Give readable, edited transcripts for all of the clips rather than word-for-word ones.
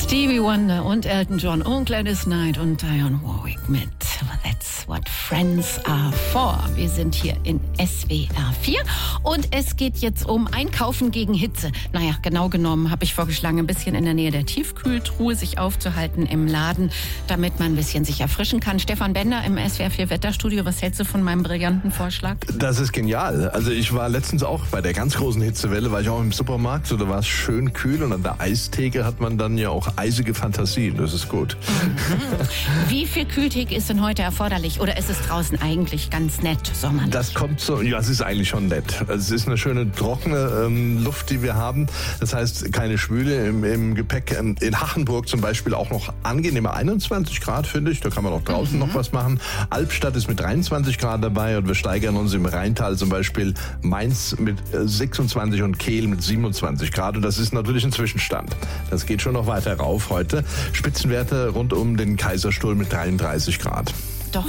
Stevie Wonder und Elton John und Gladys Knight und Dionne Warwick mit That's What Friends Are For. Wir sind hier in SWR 4 und es geht jetzt um Einkaufen gegen Hitze. Naja, genau genommen habe ich vorgeschlagen, ein bisschen in der Nähe der Tiefkühltruhe sich aufzuhalten im Laden, damit man ein bisschen sich erfrischen kann. Stefan Bender im SWR 4 Wetterstudio, was hältst du von meinem brillanten Vorschlag? Das ist genial. Also ich war letztens auch bei der ganz großen Hitzewelle, war ich auch im Supermarkt, so da war es schön kühl und an der Eistheke hat man dann ja auch eisige Fantasien. Das ist gut. Wie viel Kühltheke ist denn heute erforderlich? Oder ist es draußen eigentlich ganz nett sommerlich? Das kommt so, ja, es ist eigentlich schon nett. Also es ist eine schöne trockene Luft, die wir haben. Das heißt, keine Schwüle im Gepäck. In Hachenburg zum Beispiel auch noch angenehme 21 Grad, finde ich. Da kann man auch draußen noch was machen. Albstadt ist mit 23 Grad dabei und wir steigern uns im Rheintal zum Beispiel Mainz mit 26 und Kehl mit 27 Grad. Und das ist natürlich ein Zwischenstand. Das geht schon noch weiter rauf heute. Spitzenwerte rund um den Kaiserstuhl mit 33 Grad. Doch,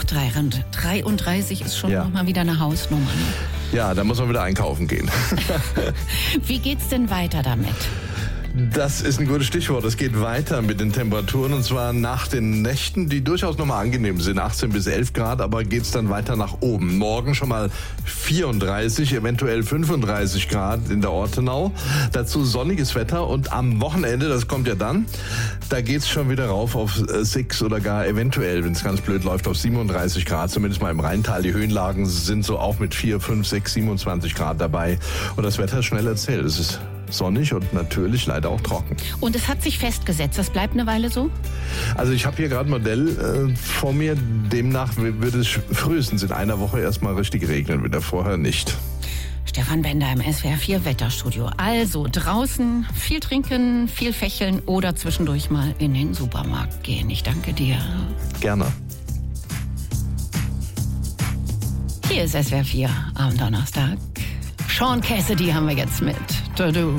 33 ist schon noch mal wieder eine Hausnummer. Ne? Ja, da muss man wieder einkaufen gehen. Wie geht's denn weiter damit? Das ist ein gutes Stichwort. Es geht weiter mit den Temperaturen und zwar nach den Nächten, die durchaus nochmal angenehm sind, 18 bis 11 Grad, aber geht's dann weiter nach oben. Morgen schon mal 34, eventuell 35 Grad in der Ortenau. Dazu sonniges Wetter und am Wochenende, das kommt ja dann, da geht's schon wieder rauf auf 6 oder gar eventuell, wenn es ganz blöd läuft, auf 37 Grad, zumindest mal im Rheintal. Die Höhenlagen sind so auch mit 4, 5, 6, 27 Grad dabei und das Wetter ist schnell erzählt. Es ist sonnig und natürlich leider auch trocken. Und es hat sich festgesetzt, das bleibt eine Weile so? Also ich habe hier gerade ein Modell vor mir, demnach wird es frühestens in einer Woche erstmal richtig regnen, wieder vorher nicht. Stefan Bender im SWR 4 Wetterstudio. Also draußen viel trinken, viel fächeln oder zwischendurch mal in den Supermarkt gehen. Ich danke dir. Gerne. Hier ist SWR 4 am Donnerstag. Sean Cassidy haben wir jetzt mit.